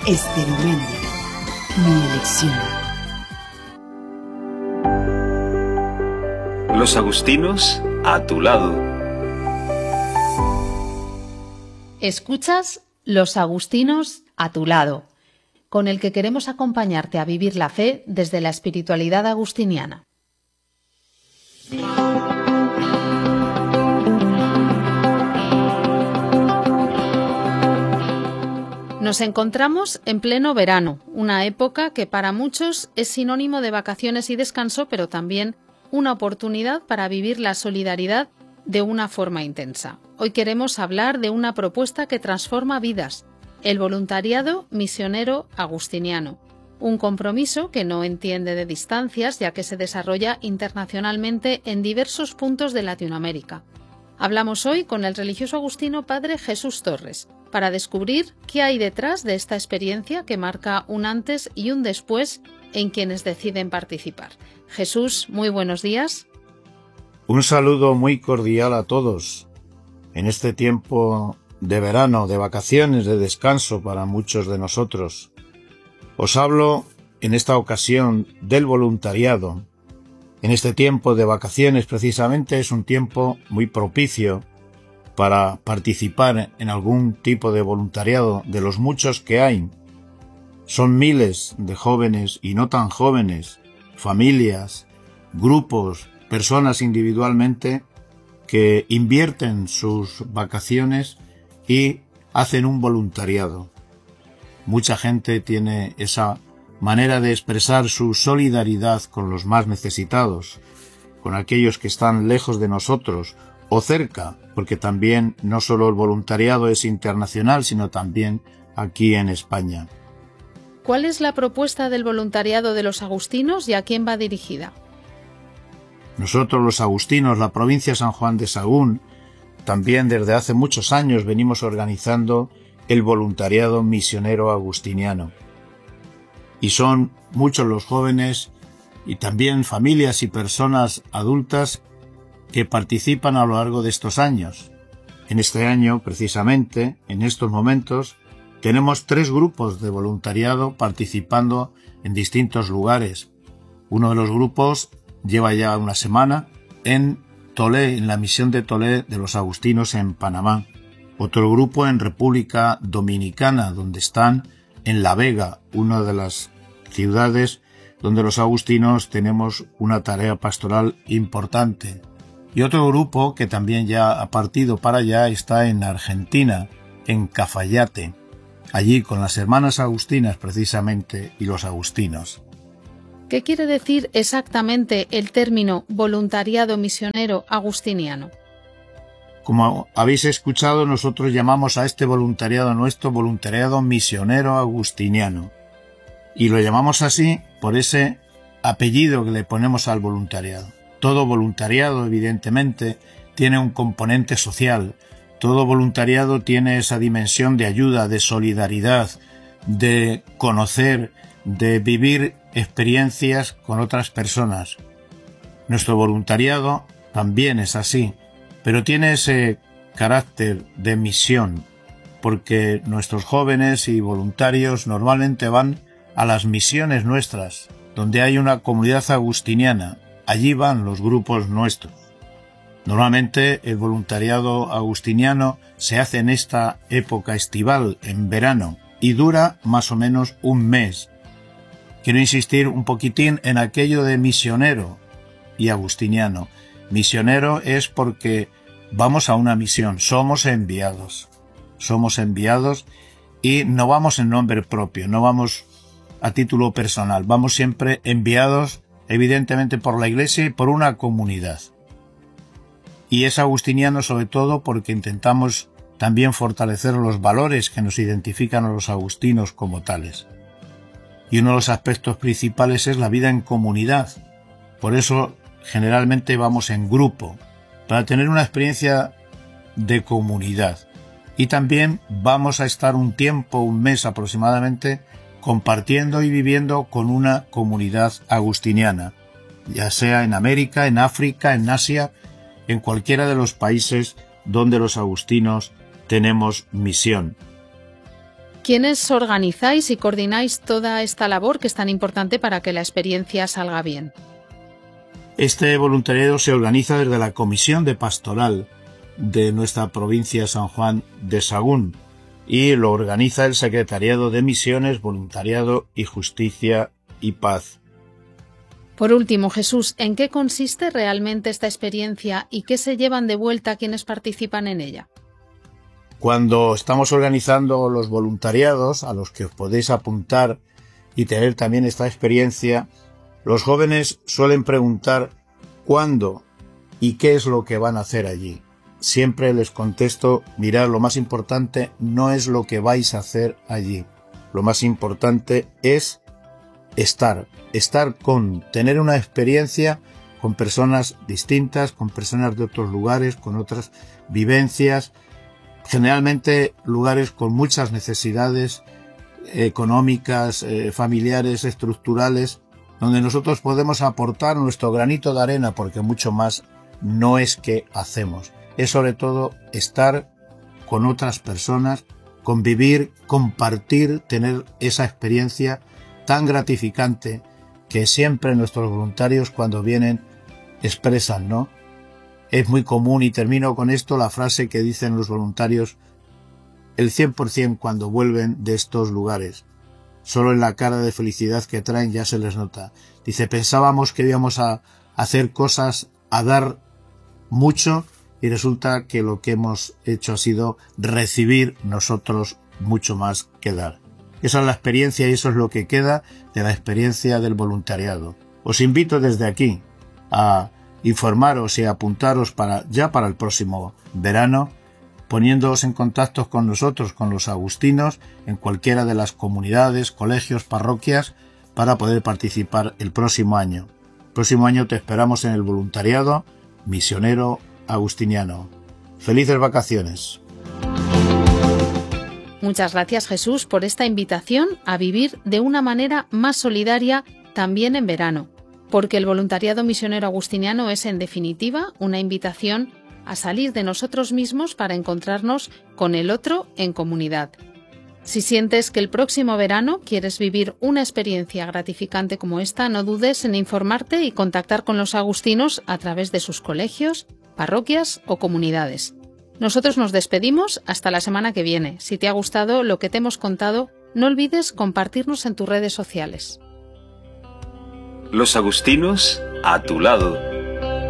Esteromendia, mi elección. Los agustinos a tu lado. Escuchas Los agustinos a tu lado, con el que queremos acompañarte a vivir la fe desde la espiritualidad agustiniana. Nos encontramos en pleno verano, una época que para muchos es sinónimo de vacaciones y descanso, pero también una oportunidad para vivir la solidaridad de una forma intensa. Hoy queremos hablar de una propuesta que transforma vidas, el voluntariado misionero agustiniano, un compromiso que no entiende de distancias, ya que se desarrolla internacionalmente en diversos puntos de Latinoamérica. Hablamos hoy con el religioso agustino Padre Jesús Torres, para descubrir qué hay detrás de esta experiencia que marca un antes y un después en quienes deciden participar. Jesús, muy buenos días. Un saludo muy cordial a todos. En este tiempo de verano, de vacaciones, de descanso para muchos de nosotros, os hablo en esta ocasión del voluntariado. En este tiempo de vacaciones precisamente es un tiempo muy propicio para participar en algún tipo de voluntariado de los muchos que hay. Son miles de jóvenes y no tan jóvenes, familias, grupos, personas individualmente que invierten sus vacaciones y hacen un voluntariado. Mucha gente tiene esa manera de expresar su solidaridad con los más necesitados, con aquellos que están lejos de nosotros o cerca, porque también no solo el voluntariado es internacional, sino también aquí en España. ¿Cuál es la propuesta del voluntariado de los agustinos y a quién va dirigida? Nosotros los agustinos, la provincia de San Juan de Sagún, también desde hace muchos años venimos organizando el voluntariado misionero agustiniano. Y son muchos los jóvenes y también familias y personas adultas que participan a lo largo de estos años. En este año, precisamente, en estos momentos, tenemos 3 grupos de voluntariado participando en distintos lugares. Uno de los grupos lleva ya una semana en Tolé, en la misión de Tolé de los agustinos en Panamá. Otro grupo en República Dominicana, donde están en La Vega, una de las ciudades donde los agustinos tenemos una tarea pastoral importante. Y otro grupo que también ya ha partido para allá está en Argentina, en Cafayate, allí con las hermanas agustinas precisamente y los agustinos. ¿Qué quiere decir exactamente el término voluntariado misionero agustiniano? Como habéis escuchado, nosotros llamamos a este voluntariado nuestro voluntariado misionero agustiniano. Y lo llamamos así por ese apellido que le ponemos al voluntariado. Todo voluntariado, evidentemente, tiene un componente social. Todo voluntariado tiene esa dimensión de ayuda, de solidaridad, de conocer, de vivir experiencias con otras personas. Nuestro voluntariado también es así, pero tiene ese carácter de misión, porque nuestros jóvenes y voluntarios normalmente van a las misiones nuestras, donde hay una comunidad agustiniana. Allí van los grupos nuestros. Normalmente el voluntariado agustiniano se hace en esta época estival, en verano, y dura más o menos un mes. Quiero insistir un poquitín en aquello de misionero y agustiniano. Misionero es porque vamos a una misión, somos enviados y no vamos en nombre propio, no vamos a título personal, vamos siempre enviados evidentemente por la Iglesia y por una comunidad. Y es agustiniano sobre todo porque intentamos también fortalecer los valores que nos identifican a los agustinos como tales. Y uno de los aspectos principales es la vida en comunidad. Por eso generalmente vamos en grupo, para tener una experiencia de comunidad. Y también vamos a estar un tiempo, un mes aproximadamente, compartiendo y viviendo con una comunidad agustiniana, ya sea en América, en África, en Asia, en cualquiera de los países donde los agustinos tenemos misión. ¿Quiénes organizáis y coordináis toda esta labor que es tan importante para que la experiencia salga bien? Este voluntariado se organiza desde la Comisión de Pastoral de nuestra provincia San Juan de Sagún y lo organiza el Secretariado de Misiones, Voluntariado y Justicia y Paz. Por último, Jesús, ¿en qué consiste realmente esta experiencia y qué se llevan de vuelta quienes participan en ella? Cuando estamos organizando los voluntariados, a los que os podéis apuntar y tener también esta experiencia, los jóvenes suelen preguntar cuándo y qué es lo que van a hacer allí. Siempre les contesto, mirad, lo más importante no es lo que vais a hacer allí. Lo más importante es estar tener una experiencia con personas distintas, con personas de otros lugares, con otras vivencias, generalmente lugares con muchas necesidades económicas, familiares, estructurales, donde nosotros podemos aportar nuestro granito de arena, porque mucho más no es que hacemos. Es sobre todo estar con otras personas, convivir, compartir, tener esa experiencia tan gratificante que siempre nuestros voluntarios cuando vienen expresan, ¿no? Es muy común, y termino con esto, la frase que dicen los voluntarios, el 100% cuando vuelven de estos lugares. Solo en la cara de felicidad que traen ya se les nota. Dice, pensábamos que íbamos a hacer cosas, a dar mucho, y resulta que lo que hemos hecho ha sido recibir nosotros mucho más que dar. Esa es la experiencia y eso es lo que queda de la experiencia del voluntariado. Os invito desde aquí a informaros y a apuntaros para el próximo verano, poniéndoos en contacto con nosotros, con los agustinos, en cualquiera de las comunidades, colegios, parroquias, para poder participar el próximo año. El próximo año te esperamos en el voluntariado misionero agustiniano. ¡Felices vacaciones! Muchas gracias, Jesús, por esta invitación a vivir de una manera más solidaria también en verano, porque el voluntariado misionero agustiniano es, en definitiva, una invitación a salir de nosotros mismos para encontrarnos con el otro en comunidad. Si sientes que el próximo verano quieres vivir una experiencia gratificante como esta, no dudes en informarte y contactar con los agustinos a través de sus colegios, parroquias o comunidades. Nosotros nos despedimos hasta la semana que viene. Si te ha gustado lo que te hemos contado, no olvides compartirnos en tus redes sociales. Los agustinos a tu lado.